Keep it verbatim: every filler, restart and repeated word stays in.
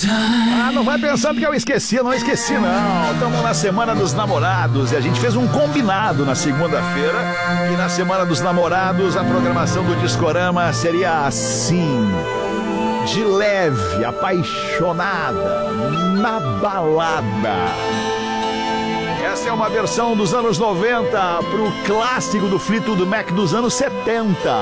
Ah, não vai pensando que eu esqueci, eu não esqueci não. Estamos na Semana dos Namorados e a gente fez um combinado na segunda-feira que na Semana dos Namorados a programação do Discorama seria assim, de leve, apaixonada, na balada. Essa é uma versão dos anos noventa pro clássico do Fleetwood Mac dos anos setenta.